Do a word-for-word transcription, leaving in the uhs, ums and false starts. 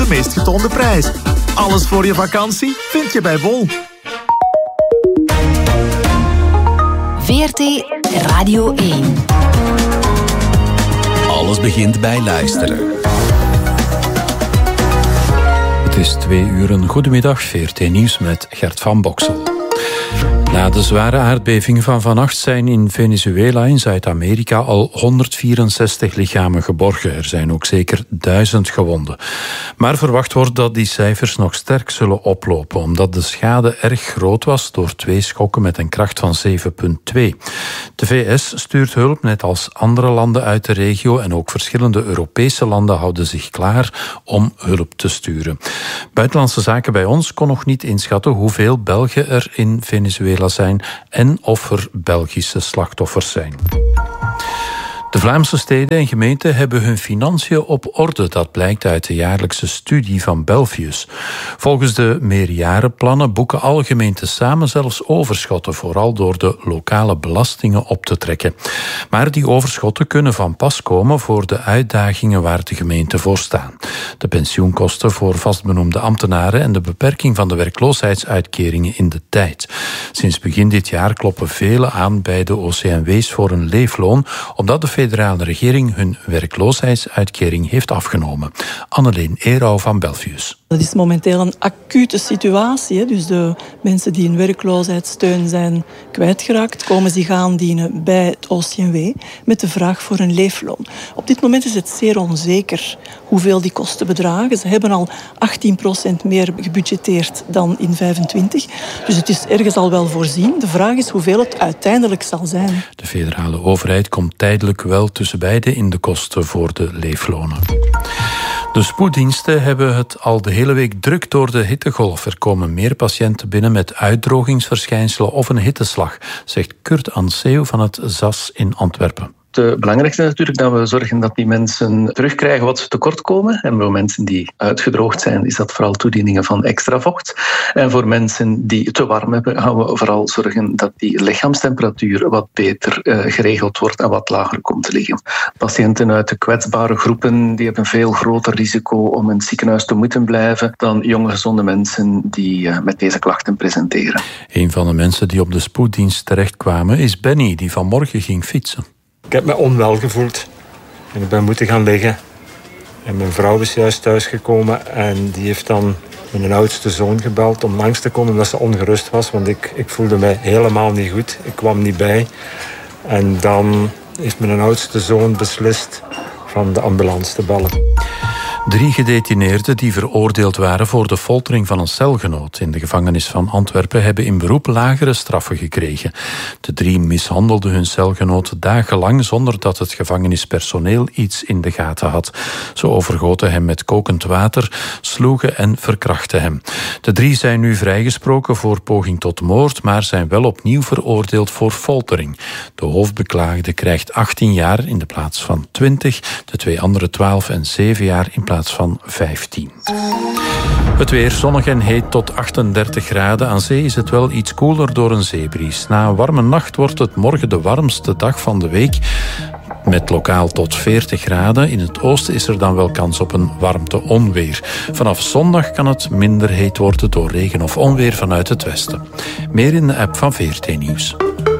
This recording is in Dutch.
de meest getoonde prijs. Alles voor je vakantie vind je bij Bol. V R T Radio één. Alles begint bij luisteren. Het is twee uur. Een goedemiddag. V R T Nieuws met Gert van Boksel. Na de zware aardbevingen van vannacht zijn in Venezuela in Zuid-Amerika al honderdvierenzestig lichamen geborgen. Er zijn ook zeker duizend gewonden. Maar verwacht wordt dat die cijfers nog sterk zullen oplopen, omdat de schade erg groot was door twee schokken met een kracht van zeven komma twee. De V S stuurt hulp, net als andere landen uit de regio, en ook verschillende Europese landen houden zich klaar om hulp te sturen. Buitenlandse Zaken bij ons kon nog niet inschatten hoeveel Belgen er in Venezuela zijn en of er Belgische slachtoffers zijn. De Vlaamse steden en gemeenten hebben hun financiën op orde. Dat blijkt uit de jaarlijkse studie van Belfius. Volgens de meerjarenplannen boeken alle gemeenten samen zelfs overschotten, vooral door de lokale belastingen op te trekken. Maar die overschotten kunnen van pas komen voor de uitdagingen waar de gemeenten voor staan. De pensioenkosten voor vastbenoemde ambtenaren en de beperking van de werkloosheidsuitkeringen in de tijd. Sinds begin dit jaar kloppen velen aan bij de O C M W's voor een leefloon, omdat de federale regering hun werkloosheidsuitkering heeft afgenomen. Anneleen Eerouw van Belfius. Dat is momenteel een acute situatie. Dus de mensen die een werkloosheidssteun zijn kwijtgeraakt, komen zich aandienen bij het O C M W met de vraag voor een leefloon. Op dit moment is het zeer onzeker hoeveel die kosten bedragen. Ze hebben al achttien procent meer gebudgeteerd dan in vijfentwintig. Dus het is ergens al wel voorzien. De vraag is hoeveel het uiteindelijk zal zijn. De federale overheid komt tijdelijk wel tussen beiden in de kosten voor de leeflonen. De spoeddiensten hebben het al de hele week druk door de hittegolf. Er komen meer patiënten binnen met uitdrogingsverschijnselen of een hitteslag, zegt Kurt Anseeuw van het Z A S in Antwerpen. Het belangrijkste is natuurlijk dat we zorgen dat die mensen terugkrijgen wat ze tekort komen. En voor mensen die uitgedroogd zijn, is dat vooral toedieningen van extra vocht. En voor mensen die te warm hebben, gaan we vooral zorgen dat die lichaamstemperatuur wat beter uh, geregeld wordt en wat lager komt te liggen. Patiënten uit de kwetsbare groepen die hebben een veel groter risico om in het ziekenhuis te moeten blijven dan jonge gezonde mensen die uh, met deze klachten presenteren. Een van de mensen die op de spoeddienst terechtkwamen is Benny, die vanmorgen ging fietsen. Ik heb me onwel gevoeld en ik ben moeten gaan liggen. En mijn vrouw is juist thuisgekomen en die heeft dan mijn oudste zoon gebeld om langs te komen omdat ze ongerust was. Want ik, ik voelde mij helemaal niet goed. Ik kwam niet bij. En dan heeft mijn oudste zoon beslist van de ambulance te bellen. Drie gedetineerden die veroordeeld waren voor de foltering van een celgenoot in de gevangenis van Antwerpen hebben in beroep lagere straffen gekregen. De drie mishandelden hun celgenoot dagenlang zonder dat het gevangenispersoneel iets in de gaten had. Ze overgoten hem met kokend water, sloegen en verkrachten hem. De drie zijn nu vrijgesproken voor poging tot moord, maar zijn wel opnieuw veroordeeld voor foltering. De hoofdbeklaagde krijgt achttien jaar in de plaats van twintig, de twee andere twaalf en zeven jaar in plaats van vijftien. Het weer zonnig en heet tot achtendertig graden. Aan zee is het wel iets koeler door een zeebries. Na een warme nacht wordt het morgen de warmste dag van de week, met lokaal tot veertig graden. In het oosten is er dan wel kans op een warmte-onweer. Vanaf zondag kan het minder heet worden door regen of onweer vanuit het westen. Meer in de app van V R T Nieuws.